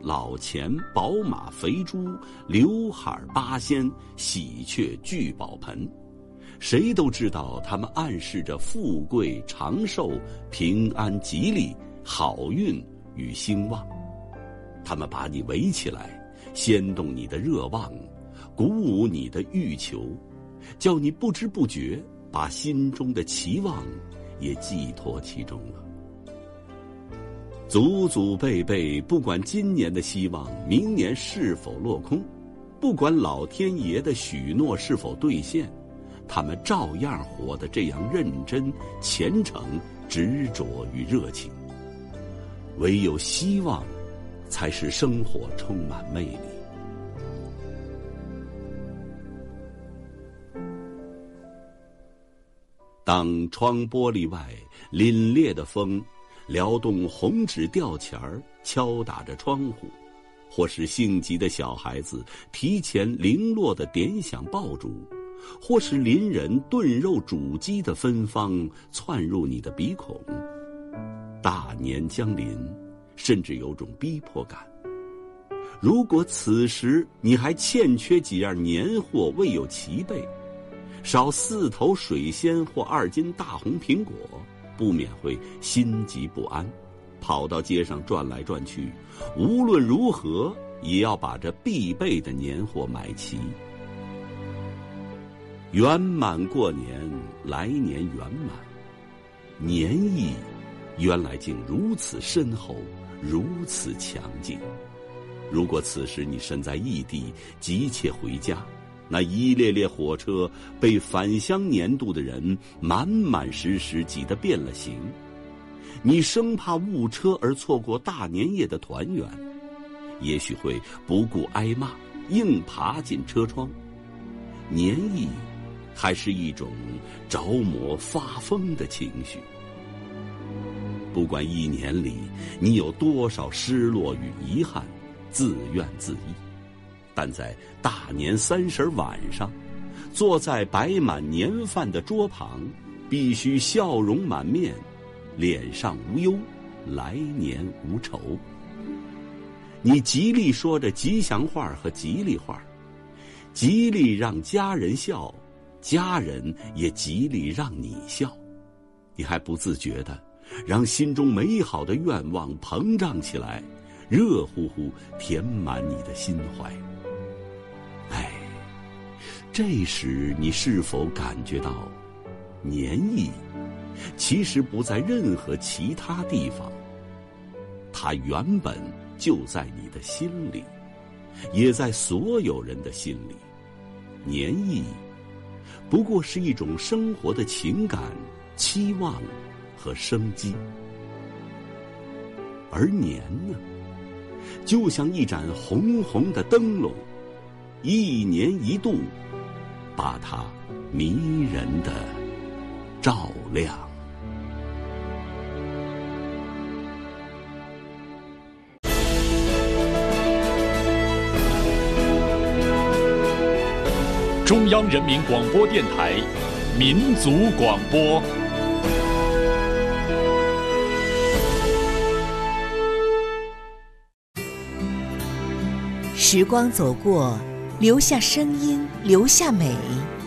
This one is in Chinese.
老钱、宝马、肥猪、刘海、八仙、喜鹊、聚宝盆，谁都知道它们暗示着富贵、长寿、平安、吉利、好运与兴旺。它们把你围起来，掀动你的热望，鼓舞你的欲求，叫你不知不觉把心中的期望也寄托其中了。祖祖辈辈，不管今年的希望明年是否落空，不管老天爷的许诺是否兑现，他们照样活得这样认真、虔诚、执着与热情。唯有希望，才使生活充满魅力。当窗玻璃外凛冽的风撩动红纸吊钱儿，敲打着窗户，或是性急的小孩子提前零落地点响爆竹，或是邻人炖肉煮鸡的芬芳窜入你的鼻孔。大年将临，甚至有种逼迫感。如果此时你还欠缺几样年货未有齐备，少4头水仙或2斤大红苹果，不免会心急不安，跑到街上转来转去，无论如何也要把这必备的年货买齐。圆满过年，来年圆满。年意原来竟如此深厚，如此强劲。如果此时你身在异地，急切回家，那一列列火车被返乡年度的人满满实实挤得变了形，你生怕误车而错过大年夜的团圆，也许会不顾挨骂，硬爬进车窗。年意还是一种着魔发疯的情绪。不管一年里你有多少失落与遗憾，自怨自艾，但在大年30晚上，坐在摆满年饭的桌旁，必须笑容满面，脸上无忧，来年无愁。你极力说着吉祥话和吉利话，极力让家人笑，家人也极力让你笑，你还不自觉地让心中美好的愿望膨胀起来，热乎乎填满你的心怀。这时你是否感觉到，年意其实不在任何其他地方，它原本就在你的心里，也在所有人的心里。年意不过是一种生活的情感、期望和生机，而年呢，就像一盏红红的灯笼，一年一度把它迷人的照亮。 中央人民广播电台民族广播。 时光走过，留下声音，留下美，